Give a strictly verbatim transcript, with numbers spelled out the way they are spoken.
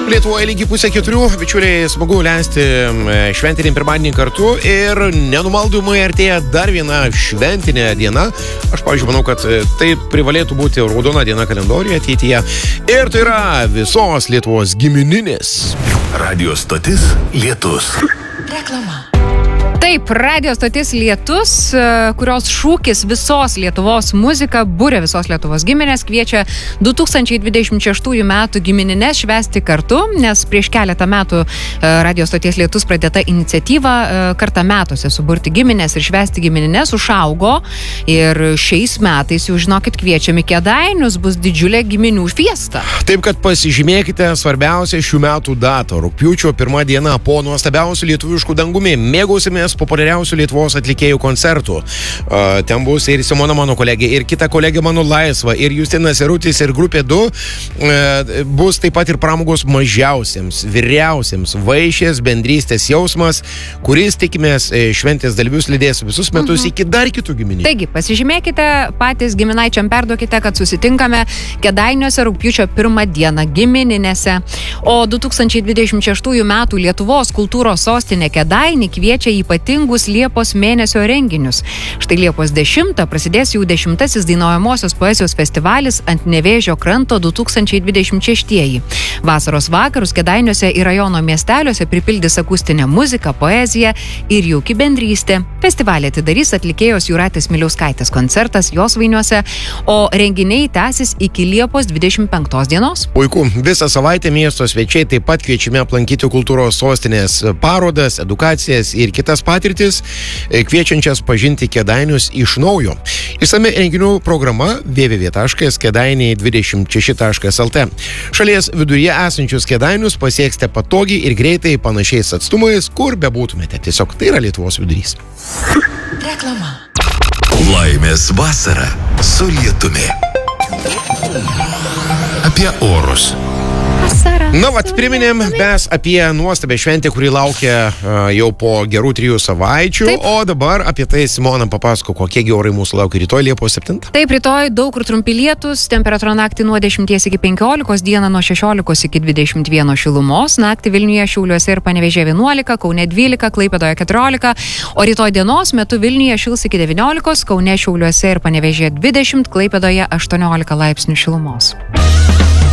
Lietuvoje lygiai pusė keturių, bičiuliai, smagu leisti šventinį pirmadienį kartu ir nenumaldomai artėja dar viena šventinė diena. Aš, pavyzdžiui, manau, kad tai privalėtų būti raudona diena kalendoriuje ateityje. Ir tai yra visos Lietuvos gimininės. Radio stotis Lietus. Reklama. Taip, radio stotis Lietus, kurios šūkis visos Lietuvos muzika, būrė visos Lietuvos giminės, kviečia du tūkstančiai dvidešimt šeštųjų metų giminines švęsti kartu, nes prieš keletą metų radio stoties Lietus pradėta iniciatyva kartą metuose suburti giminės ir švęsti giminines užaugo ir šiais metais jau žinokit kviečiami Kėdainius, bus didžiulė giminių fiesta. Taip, kad pasižymėkite svarbiausią šių metų datą, rugpjūčio pirmą dieną po nuostabiausių lietuviškų dangumi. Mėgausimės populiariausių Lietuvos atlikėjų koncertų. Uh, ten bus ir Simona, mano kolegė, ir kita kolegė mano Laisva, ir Justinas Erutis, ir grupė du. Uh, bus taip pat ir pramogos mažiausiems, vyriausiems, vaišės, bendrystės jausmas, kuris, tikimės, šventės dalyvius lydės visus metus mhm. iki dar kitų giminių. Taigi, pasižymėkite, patys giminaičiam perduokite, kad susitinkame Kėdainiuose rugpjūčio pirmą dieną gimininėse. O du tūkstančiai dvidešimt šeštųjų metų Lietuvos kultūros sostinė Kėdainiai kviečia ypatingus Liepos mėnesio renginius. Štai Liepos dešimtą prasidės jau dešimtasis dainuojamosios poezijos festivalis Ant Nevėžio kranto du tūkstančiai dvidešimt šeštieji. Vasaros vakarus Kėdainiuose ir rajono miesteliuose pripildys akustinę muziką, poeziją ir jauki bendrystė. Festivalį atidarys atlikėjos Jūratės Miliauskaitės koncertas jos Vainiuose, o renginiai tęsis iki Liepos dvidešimt penktos dienos. Puiku, visą savaitę miesto svečiai taip pat kviečiami aplankyti kultūros sostinės parodas, edukacijas ir kitas patirtis, kviečiančias pažinti Kėdainius iš naujo. Išsami renginių programa w w w taškas kėdainiai dvidešimt šeši taškas l t. Šalies viduje esančius Kėdainius pasieksite patogiai ir greitai panašiais atstumais, kur bebūtumėte. Tiesiog tai yra Lietuvos vidurys. Reklama. Laimės vasara su lietumi. Apie orus. Na, vat, priminėm mes apie nuostabę šventę, kuri laukia uh, jau po gerų trijų savaičių, Taip. o dabar apie tai Simona papasako, kokie orai mūsų laukia rytoj Liepos septintą. Taip, rytoj daug kur trumpi lietus, temperatūra naktį nuo dešimties iki penkiolikos, dieną nuo šešiolikos iki dvidešimt vienos šilumos, naktį Vilniuje, Šiauliuose ir Panevėžyje vienuolika, Kaune dvylika, Klaipėdoje keturiolika, o rytoj dienos metu Vilniuje šils iki devyniolikos, Kaune, Šiauliuose ir Panevėžyje dvidešimt, Klaipėdoje aštuoniolika laipsnių šilumos.